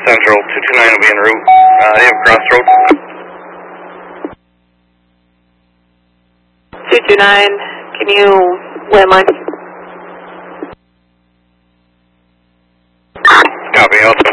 Central, 229 will be en route. They have crossroads. 229, can you landline? Copy, I'll